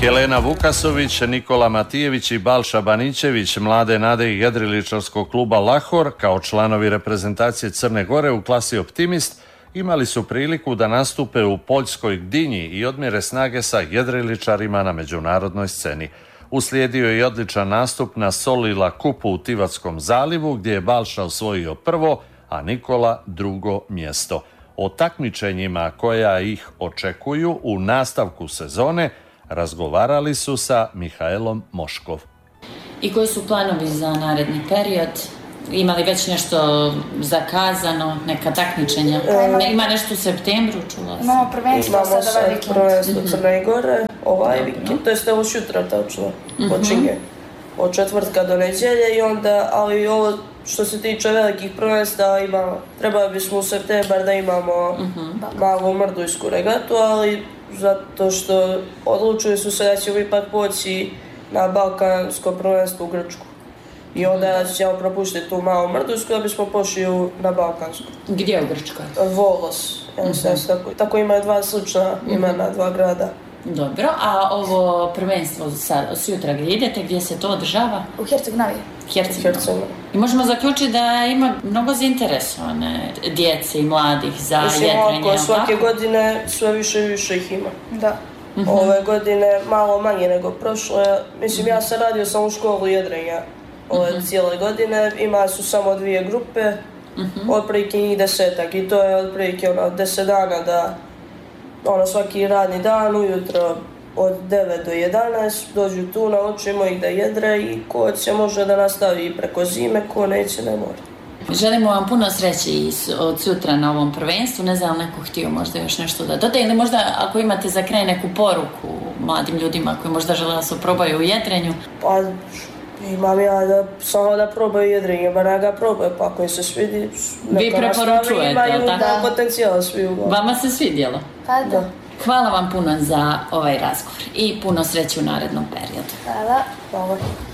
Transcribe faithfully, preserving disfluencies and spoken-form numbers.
Helena Vukasović, Nikola Matijević i Balša Banićević, mlade nade jedriličarskog kluba Lahor, kao članovi reprezentacije Crne Gore u klasi Optimist, imali su priliku da nastupe u Poljskoj Gdinji i odmjere snage sa jedriličarima na međunarodnoj sceni. Uslijedio je i odličan nastup na Solila kupu u Tivatskom zalivu, gdje je Balša osvojio prvo, a Nikola drugo mjesto. O takmičenjima koja ih očekuju u nastavku sezone razgovarali su sa Mihaelom Moškov. I koji su planovi za naredni period? Ima li već nešto zakazano, neka takmičenja? E, ima nešto u septembru, čula sam? Imamo prvenstvo sada ovaj vikend. Imamo prvenstvo Crne Gore ovaj vikend, to je evo šutra točno, počinje od četvrtka do nedjelje i onda, ali ovo što se tiče velikih prvenstva, ima, trebali bismo u septembar da imamo uh-huh. malu mrdujsku regatu, ali zato što odlučili su se da ćemo ipak poći na balkansko prvenstvo u Grčku. I onda ćemo propustiti tu malu mrdujsku da bismo pošli na balkansku. Gdje u Grčkoj? Volos. Uh-huh. Tako, tako imaju dva slična imena, uh-huh. dva grada. Dobro, a ovo prvenstvo sad, sutra gdje idete, gdje se to održava? U Herceg-Novi. Herceg-Novi. I možemo zaključiti da ima mnogo zainteresovane djece i mladih za Mislim, jedrenje. Mislim, svake godine sve više i više ih ima. Da. Uh-huh. Ove godine malo manje nego prošle. Mislim, ja sam radio sam u školu jedrenja ove uh-huh. cijele godine. Ima su samo dvije grupe, uh-huh. otprilike njih desetak. I to je otprilike ono, deset dana da ono, svaki radni dan ujutro od devet do jedanaest dođu tu, naučimo ih da jedre i ko će može da nastavi preko zime, ko neće ne mora. Želimo vam puno sreće od sutra na ovom prvenstvu. Ne znam, neko htio možda još nešto da dodaje ili možda ako imate za kraj neku poruku mladim ljudima koji možda žele da se probaju u jedrenju. Pa imam ja da samo da probaju jedrenje, bar ja ga probaju, pa ako im se svidi, vi preporučujete, imaju da potencijala svi u glavu. Vama se svidjelo? Pa da. Hvala vam puno za ovaj razgovor i puno sreće u narednom periodu. Hvala. Hvala.